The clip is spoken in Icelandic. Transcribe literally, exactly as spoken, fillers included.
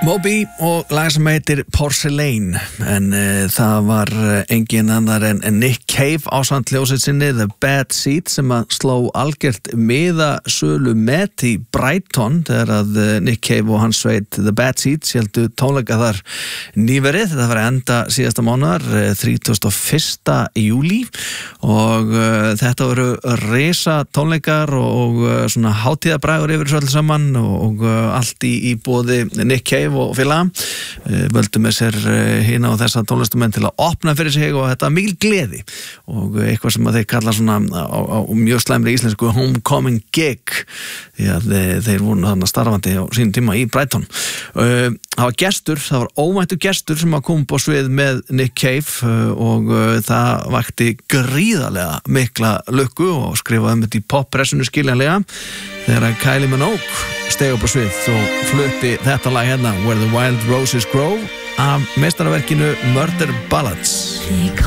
Moby og lag sem heitir Porcelain en uh, það var uh, engin annar en, en Nick Cave ásamt hljómsveit sinni The Bad Seeds sem að sló algjört miðasölu met í Brighton þegar að uh, Nick Cave og hans sveit The Bad Seeds héldu tónleika þar nýverið. Það var enda síðasta mánaðar uh, þrítugasta og fyrsta júlí og uh, þetta voru risa tónleikar og, og uh, svona hátíðabragur yfir þessu öll saman og, og uh, allt í, í boði Nick Cave og félaga völdu með sér hina og þessa tónlistumenn til að opna fyrir sig og þetta mikil gleði og eitthvað sem að þeir kalla svona á, á mjög slæmri íslensku homecoming gig því að þeir, þeir voru þarna starfandi á sínum tíma í Brighton. Það var gestur, það var óvæntur gestur sem að koma upp á svið með Nick Cave og það vakti gríðarlega mikla lukku og skrifaði um þetta í pop-pressinu skiljanlega þegar Kylie Minogue steg upp á svið og flutti þetta lag hérna Where the Wild Roses Grow af meistaraverkinu Murder Ballads.